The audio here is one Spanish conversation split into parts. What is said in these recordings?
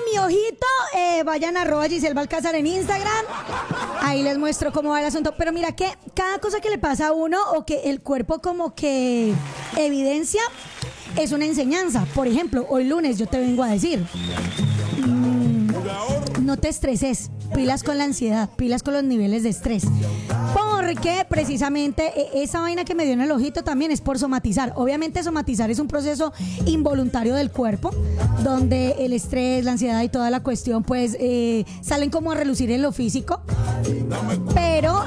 mi ojito, vayan a @Giselle Balcázar en Instagram. Ahí les muestro cómo va el asunto. Pero mira que cada cosa que le pasa a uno o que el cuerpo como que evidencia es una enseñanza. Por ejemplo, hoy lunes yo te vengo a decir, no te estreses, pilas con la ansiedad, pilas con los niveles de estrés. Porque precisamente esa vaina que me dio en el ojito también es por somatizar. Obviamente somatizar es un proceso involuntario del cuerpo, donde el estrés, la ansiedad y toda la cuestión pues salen como a relucir en lo físico. Pero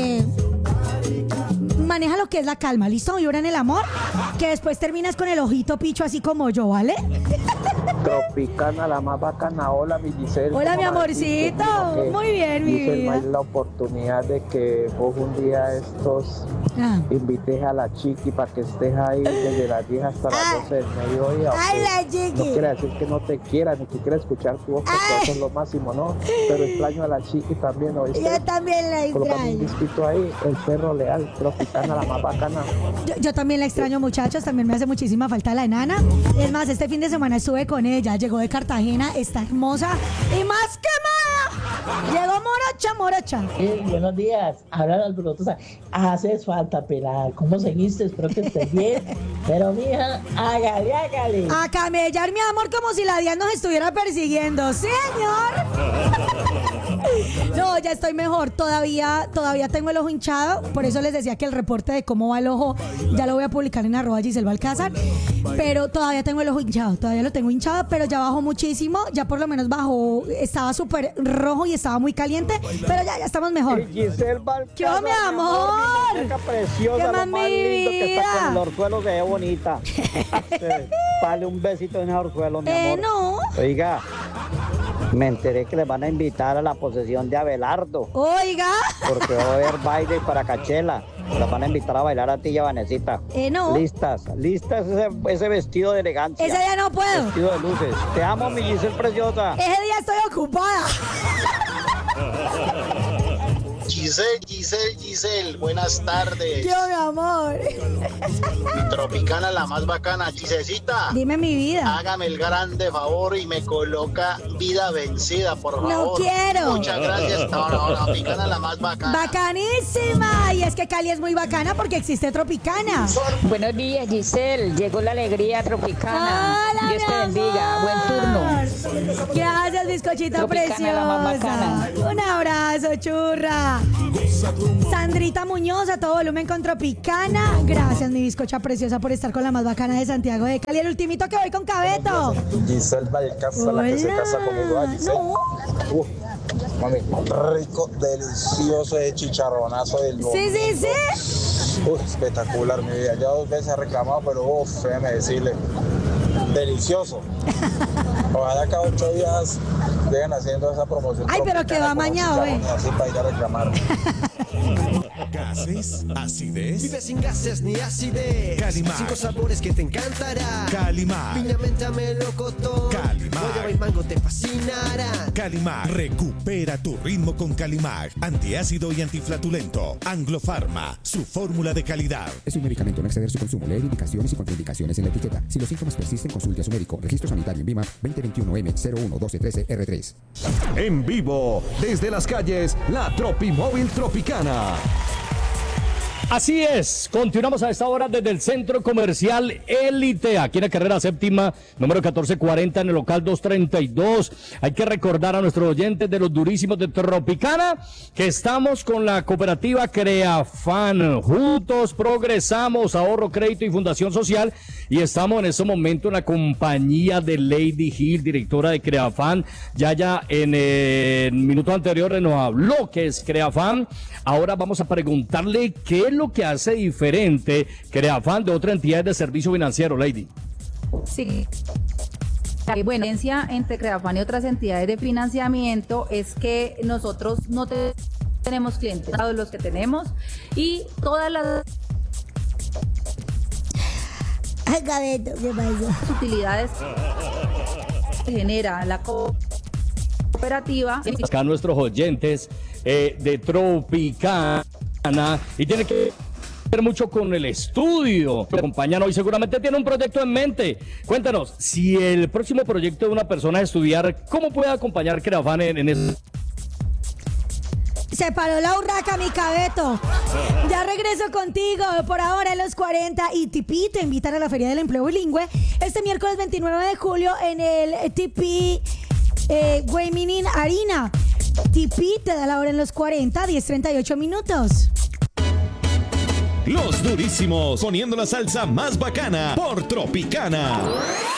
maneja lo que es la calma, ¿listo? Vibra en el amor, que después terminas con el ojito picho así como yo, ¿vale? Tropicana, la más bacana. Hola, mi Giselle. Hola, mi amorcito. Muy bien, mi Giselle, vida. no hay la oportunidad de que vos un día estos invites a la chiqui para que estés ahí desde las 10 hasta las 12 del mediodía. Ay, la chiqui. No quiere decir que no te quiera, ni que quiera escuchar tu voz, porque eso es lo máximo, ¿no? Pero extraño a la chiqui también, ¿oíste? Yo también la Colócame un extraño. disquito ahí, el perro leal, Tropicana, la más bacana. Yo también la extraño, muchachos. También me hace muchísima falta la enana. Es más, este fin de semana estuve con ella. Llegó de Cartagena, está hermosa y más quemada. Llegó morocha. Buenos días. Hablan alborotosa. Haces falta, pelada. ¿Cómo seguiste? Espero que estés bien. Pero, mija, hágale. A camellar, mi amor, como si la DIAN nos estuviera persiguiendo. ¡Señor! No, ya estoy mejor. Todavía tengo el ojo hinchado. Por eso les decía que el reporte de cómo va el ojo ya lo voy a publicar en @Giselle Balcázar. Pero todavía tengo el ojo hinchado. Todavía lo tengo hinchado, pero ya bajó muchísimo. Ya por lo menos bajó. Estaba súper rojo y estaba muy caliente. Pero ya estamos mejor. Giselle Balcázar. ¡Yo, mi amor! Preciosa, ¿Qué lo más, más mi lindo que está con el vida? orzuelo, se ve bonita. Dale un besito en el orzuelo, mi amor. No. Oiga, me enteré que le van a invitar a la posesión de Abelardo, Oiga. porque va a haber baile para Cachela. La van a invitar a bailar a ti y a Vanesita. No. Listas ese vestido de elegancia. Ese día no puedo. Vestido de luces. Te amo, mi Giselle preciosa. Ese día estoy ocupada. Giselle, buenas tardes. Yo, mi amor. Tropicana, la más bacana. Gisecita, Dime mi vida. hágame el grande favor y me coloca vida vencida, por favor. No quiero. Muchas gracias. Tropicana, la más bacana. Bacanísima. Y es que Cali es muy bacana porque existe Tropicana. Buenos días, Giselle. Llegó la alegría tropicana. Hola, Dios te mi bendiga. amor. Buen turno. Gracias, bizcochita Tropicana, la más preciosa. bacana. Un abrazo, churra. Sandrita Muñoz, a todo volumen con Tropicana. Gracias, mi bizcocha preciosa, por estar con la más bacana de Santiago de Cali. El ultimito que voy con Cabeto. Giselle Balcázar, la que se casa conmigo. Giselle. No. Mami, rico, delicioso de chicharronazo del lomo. Sí. Espectacular, mi vida. Ya 2 veces he reclamado, pero déjame decirle, delicioso. Ojalá cada 8 días sigan haciendo esa promoción. Ay, pero que va con amañado, chicharrón y así para ir a reclamar. ¿Gases? ¿Acidez? Vive sin gases ni acidez. Calimar. 5 sabores que te encantarán. Calimar. Piña, menta, melocotón. Calimar. Guayaba y mango te fascinarán. Calimar. Recupera tu ritmo con Calimar. Antiácido y antiflatulento. Anglo Pharma. Su fórmula de calidad. Es un medicamento, no exceder su consumo. Leer indicaciones y contraindicaciones en la etiqueta. Si los síntomas persisten, consulte a su médico. Registro sanitario en BIMAP 2021M011213R3. En vivo, desde las calles, la Tropimóvil Tropicana. Así es, continuamos a esta hora desde el Centro Comercial Élite, aquí en la carrera séptima, número 1440, en el local 232. Hay que recordar a nuestros oyentes de los durísimos de Tropicana que estamos con la cooperativa Creafan. Juntos progresamos, ahorro, crédito y fundación social, y estamos en este momento en la compañía de Lady Hill, directora de Creafan. Ya en minutos anteriores nos habló que es Creafan. Ahora vamos a preguntarle qué es lo que hace diferente Creafan de otra entidad de servicio financiero, Lady. Sí. Bueno, la diferencia entre Creafan y otras entidades de financiamiento es que nosotros no tenemos clientes, todos los que tenemos, y todas las utilidades que genera la cooperativa. Acá nuestros oyentes de Tropicana, y tiene que ver mucho con el estudio. Me acompañan hoy, seguramente tiene un proyecto en mente. Cuéntanos, si el próximo proyecto de una persona es estudiar, ¿cómo puede acompañar Creafan en eso? Se paró la urraca, mi cabeto. Ya regreso contigo. Por ahora en los 40 y Tipi te invitan a la Feria del Empleo Bilingüe este miércoles 29 de julio en el Tipi Guayminín Arena. Tipi te da la hora en los 40, 10:38 minutos. Los durísimos, poniendo la salsa más bacana por Tropicana.